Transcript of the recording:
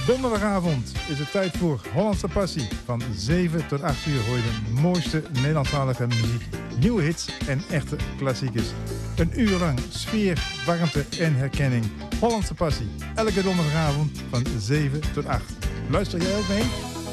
Donderdagavond is het tijd voor Hollandse Passie. Van 7 tot 8 uur hoor je de mooiste Nederlandstalige muziek, nieuwe hits en echte klassiekers. Een uur lang sfeer, warmte en herkenning. Hollandse Passie, elke donderdagavond van 7 tot 8. Luister jij ook mee?